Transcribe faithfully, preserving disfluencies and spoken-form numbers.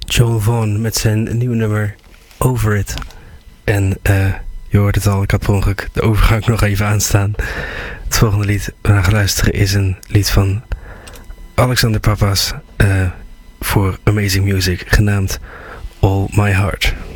Joel Vaughan met zijn nieuwe nummer Over It. En uh, je hoort het al, ik had per ongeluk de overgang nog even aanstaan. Het volgende lied waar we gaan luisteren is een lied van Alexander Pappas uh, voor Amazing Music, genaamd All My Heart.